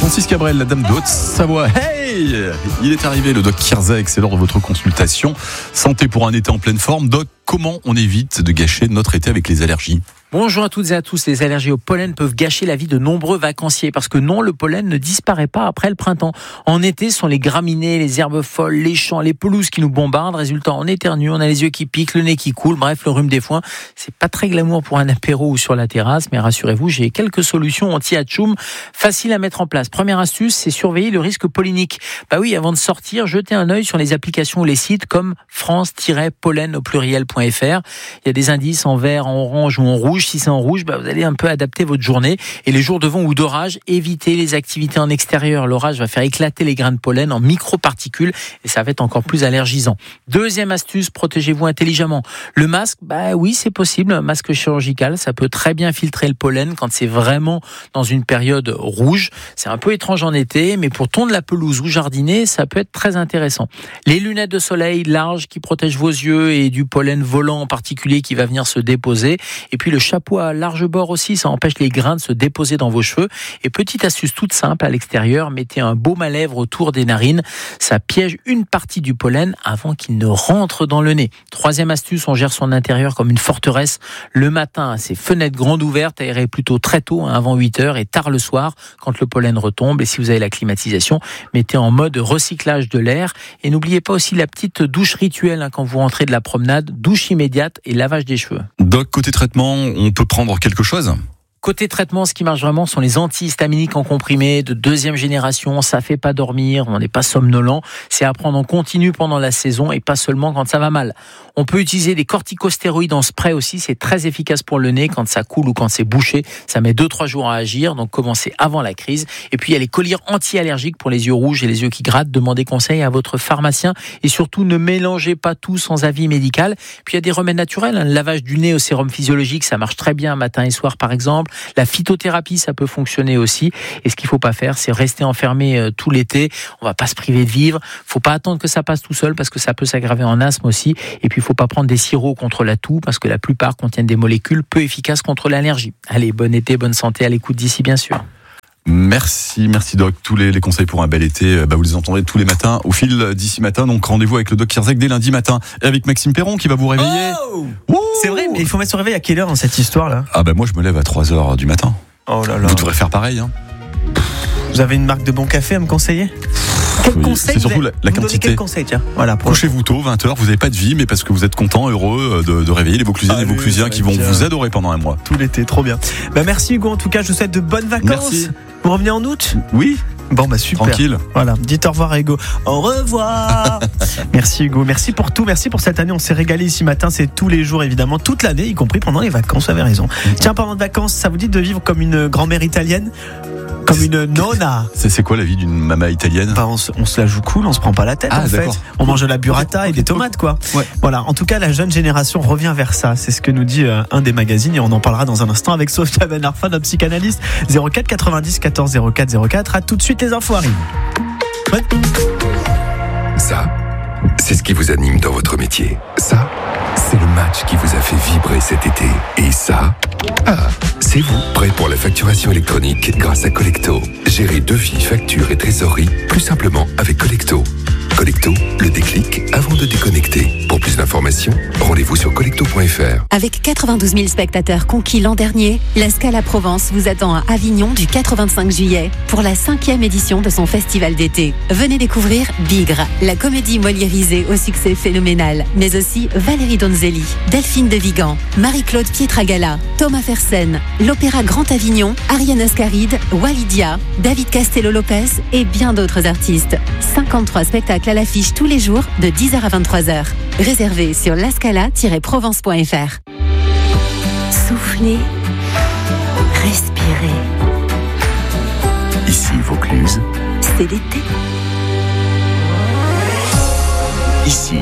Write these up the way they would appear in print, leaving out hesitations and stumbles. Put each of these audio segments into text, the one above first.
Francis Cabrel, la dame de Haute-Savoie. Hey, il est arrivé, le doc Kierzek, c'est l'heure de votre consultation. Santé pour un été en pleine forme. Doc, comment on évite de gâcher notre été avec les allergies ? Bonjour à toutes et à tous. Les allergies au pollen peuvent gâcher la vie de nombreux vacanciers parce que non, le pollen ne disparaît pas après le printemps. En été, ce sont les graminées, les herbes folles, les champs, les pelouses qui nous bombardent. Résultat, on éternue, on a les yeux qui piquent, le nez qui coule, bref, le rhume des foins. C'est pas très glamour pour un apéro ou sur la terrasse, mais rassurez-vous, j'ai quelques solutions anti-atchoum faciles à mettre en place. Première astuce, c'est surveiller le risque pollinique. Bah oui, avant de sortir, jetez un œil sur les applications ou les sites comme France-pollen au pluriel.fr. Il y a des indices en vert, en orange ou en rouge. Si c'est en rouge, vous allez un peu adapter votre journée. Et les jours de vent ou d'orage, évitez les activités en extérieur. L'orage va faire éclater les grains de pollen en microparticules et ça va être encore plus allergisant. Deuxième astuce, protégez-vous intelligemment. Le masque, oui, c'est possible. Un masque chirurgical, ça peut très bien filtrer le pollen quand c'est vraiment dans une période rouge. C'est un peu étrange en été, mais pour tondre la pelouse ou jardiner, ça peut être très intéressant. Les lunettes de soleil larges qui protègent vos yeux et du pollen volant en particulier qui va venir se déposer. Et puis le chapeau à large bord aussi, ça empêche les grains de se déposer dans vos cheveux. Et petite astuce toute simple à l'extérieur, mettez un baume à lèvres autour des narines. Ça piège une partie du pollen avant qu'il ne rentre dans le nez. Troisième astuce, on gère son intérieur comme une forteresse. Le matin, ses fenêtres grandes ouvertes, aérez plutôt très tôt, avant 8h et tard le soir quand le pollen retombe. Et si vous avez la climatisation, mettez en mode recyclage de l'air. Et n'oubliez pas aussi la petite douche rituelle quand vous rentrez de la promenade, douche immédiate et lavage des cheveux. Doc, côté traitement, on peut prendre quelque chose ? Côté traitement, ce qui marche vraiment sont les antihistaminiques en comprimé de deuxième génération. Ça fait pas dormir, on n'est pas somnolent. C'est à prendre en continu pendant la saison et pas seulement quand ça va mal. On peut utiliser des corticostéroïdes en spray aussi. C'est très efficace pour le nez quand ça coule ou quand c'est bouché. Ça met 2-3 jours à agir, donc commencez avant la crise. Et puis il y a les collyres anti-allergiques pour les yeux rouges et les yeux qui grattent. Demandez conseil à votre pharmacien et surtout ne mélangez pas tout sans avis médical. Puis il y a des remèdes naturels. Le lavage du nez au sérum physiologique, ça marche très bien matin et soir par exemple. La phytothérapie, ça peut fonctionner aussi. Et ce qu'il faut pas faire, c'est rester enfermé tout l'été. On va pas se priver de vivre. Faut pas attendre que ça passe tout seul parce que ça peut s'aggraver en asthme aussi. Et puis, il faut pas prendre des sirops contre la toux parce que la plupart contiennent des molécules peu efficaces contre l'allergie. Allez, bon été, bonne santé à l'écoute d'ici, bien sûr. Merci Doc. Tous les conseils pour un bel été, vous les entendrez tous les matins au fil d'ici matin. Donc rendez-vous avec le Doc Kierzek dès lundi matin et avec Maxime Perron qui va vous réveiller. C'est vrai, mais il faut mettre son réveil à quelle heure dans cette histoire-là ? Moi je me lève à 3h du matin. Oh là là. Vous devrez faire pareil. Vous avez une marque de bon café à me conseiller ? Quel conseil c'est surtout la quantité. Quel conseil, tiens. Voilà, couchez-vous tôt, 20h, vous n'avez pas de vie, mais parce que vous êtes content, heureux de réveiller les Vauclusiennes et les Vauclusiens qui vont vous adorer pendant un mois. Tout l'été, trop bien. Merci Hugo, en tout cas, je vous souhaite de bonnes vacances. Merci. Vous revenez en août ? Oui. Bon, super. Tranquille. Voilà, dites au revoir à Hugo. Au revoir. Merci Hugo, merci pour tout, merci pour cette année. On s'est régalé ici matin, c'est tous les jours évidemment, toute l'année, y compris pendant les vacances, vous avez raison. Tiens, pendant de vacances, ça vous dit de vivre comme une grand-mère italienne ? Comme une nonna. C'est quoi la vie d'une maman italienne ? On se la joue cool, on se prend pas la tête fait. On mange de la burrata et des tomates quoi. Ouais. Voilà, en tout cas la jeune génération revient vers ça. C'est ce que nous dit un des magazines et on en parlera dans un instant avec Sophia Ben Arfa, notre psychanalyste. 04 90 14 04 04. À tout de suite, les infos arrivent. Ouais. Ça, c'est ce qui vous anime dans votre métier. Ça, c'est le match qui vous a fait vibrer cet été. Et ça, c'est vous, prêt pour la facturation électronique grâce à Collecto. Gérez devis, factures et trésorerie plus simplement avec Collecto. Collecto, le déclic avant de déconnecter. Pour plus d'informations, rendez-vous sur collecto.fr. Avec 92 000 spectateurs conquis l'an dernier, la Scala Provence vous attend à Avignon du 4 au 25 juillet pour la 5e édition de son festival d'été. Venez découvrir Bigre, la comédie moliérisée au succès phénoménal, mais aussi Valérie Donzelli, Delphine de Vigan, Marie-Claude Pietragala, Thomas Fersen, l'Opéra Grand Avignon, Ariane Ascaride, Walidia, David Castello-Lopez et bien d'autres artistes. 53 spectacles à l'affiche tous les jours de 10h à 23h. Réservé sur lascala-provence.fr. Soufflez, respirez. Ici Vaucluse, c'est l'été. Ici,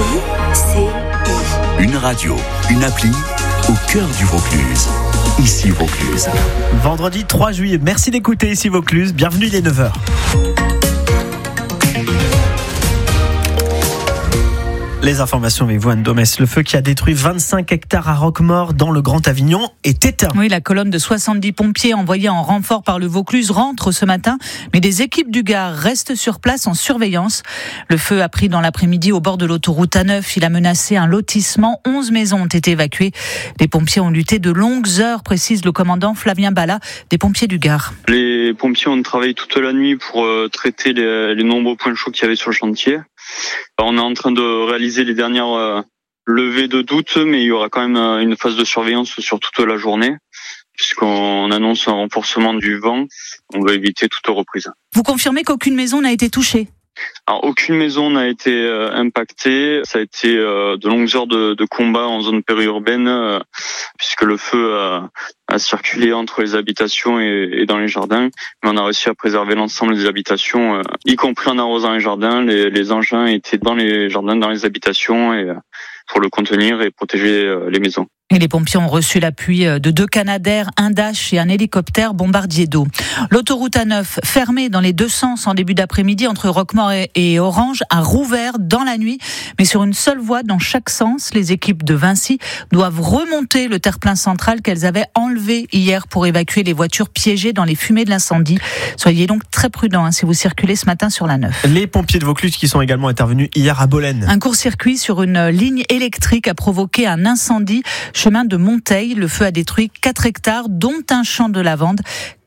ICI. une radio, une appli au cœur du Vaucluse. Ici Vaucluse. Vendredi 3 juillet, merci d'écouter Ici Vaucluse. Bienvenue, il est 9h. Les informations avec vous, Anne Domès. Le feu qui a détruit 25 hectares à Roquemaure dans le Grand Avignon est éteint. Oui, la colonne de 70 pompiers envoyés en renfort par le Vaucluse rentre ce matin, mais des équipes du Gard restent sur place en surveillance. Le feu a pris dans l'après-midi au bord de l'autoroute A9. Il a menacé un lotissement. 11 maisons ont été évacuées. Les pompiers ont lutté de longues heures, précise le commandant Flavien Balla des pompiers du Gard. Les pompiers ont travaillé toute la nuit pour traiter les nombreux points chauds qu'il y avait sur le chantier. On est en train de réaliser les dernières levées de doute, mais il y aura quand même une phase de surveillance sur toute la journée, puisqu'on annonce un renforcement du vent. On va éviter toute reprise. Vous confirmez qu'aucune maison n'a été touchée ? Alors, aucune maison n'a été impactée. Ça a été de longues heures de combat en zone périurbaine, puisque le feu a circulé entre les habitations et dans les jardins. Mais on a réussi à préserver l'ensemble des habitations, y compris en arrosant les jardins. Les engins étaient dans les jardins, dans les habitations, et pour le contenir et protéger les maisons. Et les pompiers ont reçu l'appui de 2 Canadair, un Dash et un hélicoptère bombardier d'eau. L'autoroute A9, fermée dans les deux sens en début d'après-midi entre Roquemaure et Orange, a rouvert dans la nuit, mais sur une seule voie dans chaque sens. Les équipes de Vinci doivent remonter le terre-plein central qu'elles avaient enlevé hier pour évacuer les voitures piégées dans les fumées de l'incendie. Soyez donc très prudents si vous circulez ce matin sur la 9. Les pompiers de Vaucluse qui sont également intervenus hier à Bolène. Un court-circuit sur une ligne électrique a provoqué un incendie chemin de Monteil. Le feu a détruit 4 hectares, dont un champ de lavande.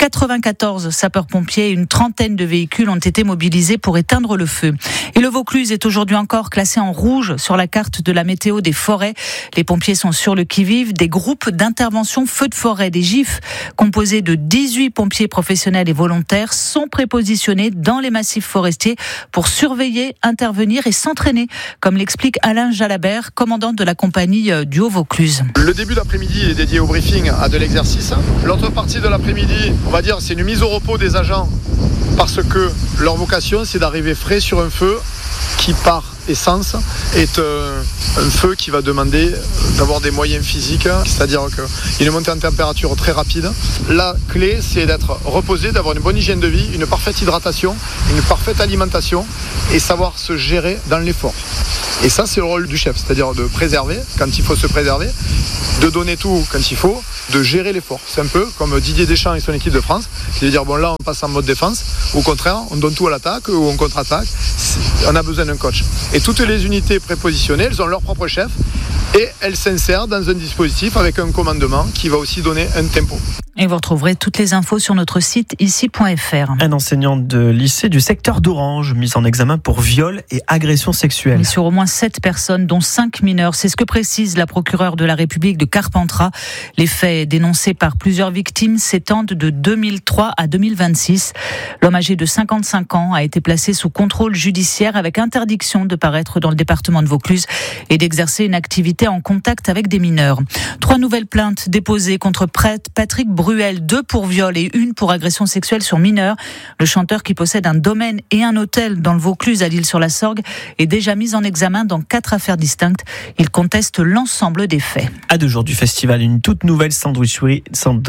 94 sapeurs-pompiers et une trentaine de véhicules ont été mobilisés pour éteindre le feu. Et le Vaucluse est aujourd'hui encore classé en rouge sur la carte de la météo des forêts. Les pompiers sont sur le qui-vive. Des groupes d'intervention feux de forêt, des GIF, composés de 18 pompiers professionnels et volontaires, sont prépositionnés dans les massifs forestiers pour surveiller, intervenir et s'entraîner, comme l'explique Alain Jalabert, commandant de la compagnie du Haut-Vaucluse. Le début de l'après-midi est dédié au briefing, à de l'exercice. L'autre partie de l'après-midi, on va dire, c'est une mise au repos des agents parce que leur vocation, c'est d'arriver frais sur un feu qui, par essence, est un feu qui va demander d'avoir des moyens physiques, c'est-à-dire qu'une montée en température très rapide. La clé, c'est d'être reposé, d'avoir une bonne hygiène de vie, une parfaite hydratation, une parfaite alimentation et savoir se gérer dans l'effort. Et ça, c'est le rôle du chef, c'est-à-dire de préserver quand il faut se préserver, de donner tout quand il faut, de gérer l'effort. C'est un peu comme Didier Deschamps et son équipe de France, qui veut dire, bon là on passe en mode défense, au contraire, on donne tout à l'attaque ou on contre-attaque, on a besoin d'un coach. Et toutes les unités prépositionnées, elles ont leur propre chef et elles s'insèrent dans un dispositif avec un commandement qui va aussi donner un tempo. Et vous retrouverez toutes les infos sur notre site ici.fr. Un enseignant de lycée du secteur d'Orange mis en examen pour viol et agression sexuelle. Et sur au moins 7 personnes, dont 5 mineurs. C'est ce que précise la procureure de la République de Carpentras. Les faits dénoncés par plusieurs victimes s'étendent de 2003 à 2026. L'homme âgé de 55 ans a été placé sous contrôle judiciaire avec interdiction de paraître dans le département de Vaucluse et d'exercer une activité en contact avec des mineurs. 3 nouvelles plaintes déposées contre Patrick Bruel, 2 pour viol et 1 pour agression sexuelle sur mineurs. Le chanteur qui possède un domaine et un hôtel dans le Vaucluse à l'Île-sur-la-Sorgue est déjà mis en examen dans 4 affaires distinctes. Il conteste l'ensemble des faits. À 2 jours du festival, une toute nouvelle sandwicherie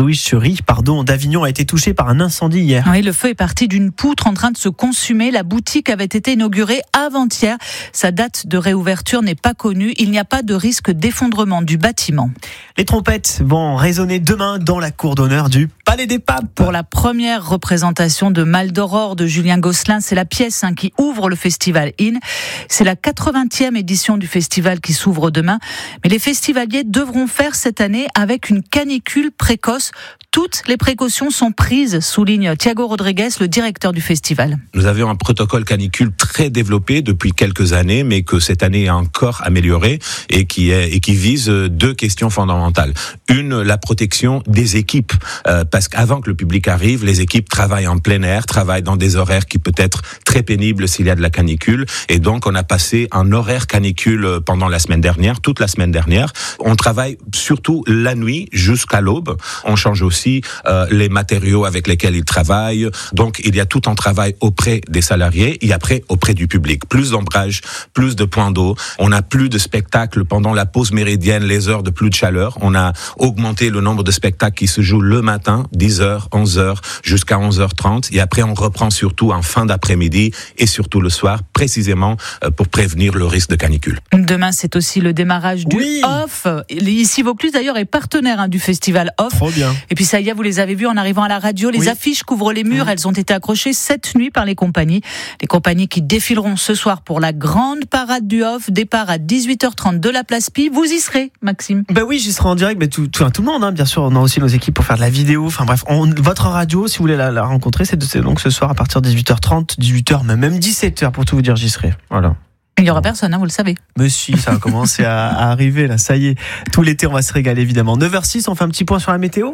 d'Avignon a été touchée par un incendie hier. Oui, le feu est parti d'une poutre en train de se consumer. La boutique avait été inaugurée avant-hier. Sa date de réouverture n'est pas connue. Il n'y a pas de risque d'effondrement du bâtiment. Les trompettes vont résonner demain dans la cour d'honneur du Palais des Papes. Pour la première représentation de Mal d'Aurore de Julien Gosselin, c'est la pièce qui ouvre le festival IN. C'est la 80e édition du festival qui s'ouvre demain. Mais les festivaliers devront faire cette année avec une canicule précoce. Toutes les précautions sont prises, souligne Thiago Rodriguez, le directeur du festival. Nous avions un protocole canicule très développé depuis quelques années, mais que cette année est encore amélioré et qui vise 2 questions fondamentales. Une, la protection des équipes, parce qu'avant que le public arrive, les équipes travaillent en plein air, travaillent dans des horaires qui peut être très pénibles s'il y a de la canicule. Et donc, on a passé un horaire canicule pendant la semaine dernière, toute la semaine dernière. On travaille surtout la nuit jusqu'à l'aube. On change aussi les matériaux avec lesquels ils travaillent. Donc, il y a tout un travail auprès des salariés et après auprès du public. Plus d'ombrage, plus de points d'eau. On n'a plus de spectacles pendant la pause méridienne, les heures de plus de chaleur. On a augmenté le nombre de spectacles qui se jouent le matin, 10h, 11h, jusqu'à 11h30. Et après, on reprend surtout en fin d'après-midi et surtout le soir, précisément pour prévenir le risque de canicule. Demain, c'est aussi le démarrage du OFF. Ici, Vaucluse, d'ailleurs, est partenaire du festival OFF. Trop bien. Et puis, ça y est, vous les avez vus en arrivant à la radio. Les affiches couvrent les murs. Elles ont été accrochées cette nuit par les compagnies. Les compagnies qui défileront ce soir pour la grande parade du OFF. Départ à 18h30 de la place Pi. Vous y serez, Maxime? Ben oui, j'y serai en direct. Mais tout le monde, hein, bien sûr. On a aussi nos équipes pour faire de la vidéo. Enfin bref, votre radio, si vous voulez la rencontrer, c'est donc ce soir à partir de 18h30, 18h, même 17h pour tout vous dire, j'y serai. Voilà. Il n'y aura personne, hein, vous le savez. Mais si, ça va commencer à arriver là, ça y est. Tout l'été, on va se régaler évidemment. 9h06, on fait un petit point sur la météo.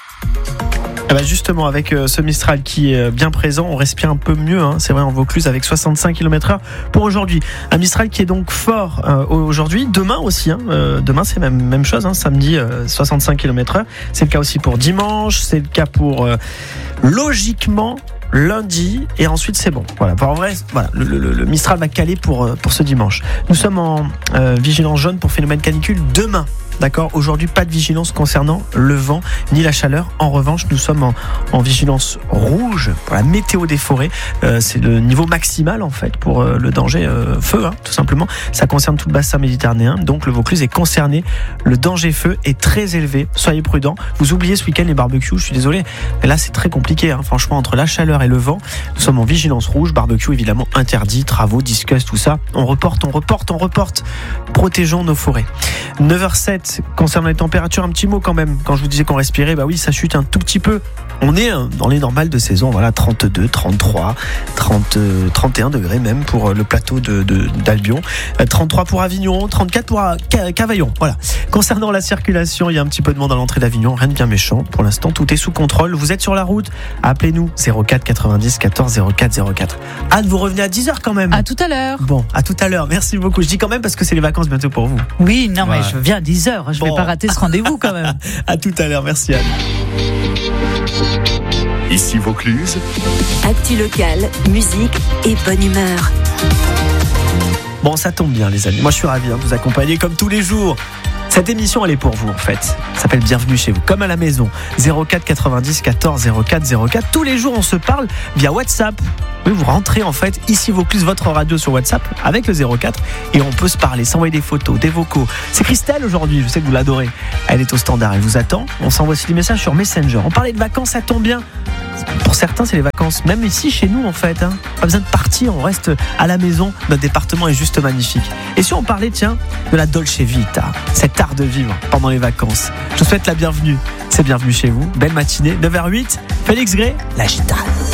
Eh ben justement, avec ce Mistral qui est bien présent, on respire un peu mieux, hein, c'est vrai, en Vaucluse, avec 65 km/h pour aujourd'hui. Un Mistral qui est donc fort aujourd'hui, demain aussi. Demain, c'est même chose, hein, samedi, 65 km/h. C'est le cas aussi pour dimanche, c'est le cas pour logiquement lundi, et ensuite c'est bon. Voilà. En vrai, voilà, le Mistral va caler pour ce dimanche. Nous sommes en vigilance jaune pour phénomène canicule demain. D'accord. Aujourd'hui, pas de vigilance concernant le vent ni la chaleur. En revanche, nous sommes en vigilance rouge pour la météo des forêts. C'est le niveau maximal en fait pour le danger feu, hein, tout simplement. Ça concerne tout le bassin méditerranéen. Donc le Vaucluse est concerné. Le danger feu est très élevé. Soyez prudents. Vous oubliez ce week-end les barbecues. Je suis désolé. Mais là, c'est très compliqué. Hein. Franchement, entre la chaleur et le vent, nous sommes en vigilance rouge. Barbecue évidemment interdit. Travaux, discuss, tout ça. On reporte. Protégeons nos forêts. 9h07. Concernant les températures, un petit mot quand même. Quand je vous disais qu'on respirait, bah oui, ça chute un tout petit peu. On est dans les normales de saison, voilà, 32, 33, 31 degrés même pour le plateau d'Albion, 33 pour Avignon, 34 pour Cavaillon. Voilà. Concernant la circulation, il y a un petit peu de monde à l'entrée d'Avignon, rien de bien méchant. Pour l'instant, tout est sous contrôle. Vous êtes sur la route, appelez-nous 04 90 14 04 04. Anne, vous revenez à 10h quand même. À tout à l'heure. Bon, à tout à l'heure. Merci beaucoup. Je dis quand même parce que c'est les vacances bientôt pour vous. Oui, non, mais je viens à 10h. Je vais pas rater ce rendez-vous quand même. À tout à l'heure. Merci Anne. Ici Vaucluse. Actu local, musique et bonne humeur. Bon, ça tombe bien les amis. Moi je suis ravi de vous accompagner comme tous les jours. Cette émission, elle est pour vous en fait. Ça s'appelle Bienvenue chez vous, comme à la maison. 04 90 14 04 04. Tous les jours, on se parle via WhatsApp. Oui, vous rentrez en fait ici Vaucluse, votre radio sur WhatsApp avec le 04 et on peut se parler, s'envoyer des photos, des vocaux. C'est Christelle aujourd'hui, je sais que vous l'adorez. Elle est au standard, elle vous attend. On s'envoie aussi des messages sur Messenger. On parlait de vacances, ça tombe bien. Pour certains, c'est les vacances, même ici chez nous en fait. Pas besoin de partir, on reste à la maison. Notre département est juste magnifique. Et si on parlait, tiens, de la Dolce Vita, cet art de vivre pendant les vacances. Je vous souhaite la bienvenue. C'est Bienvenue chez vous. Belle matinée, 9h08. Félix Gray, la gitane.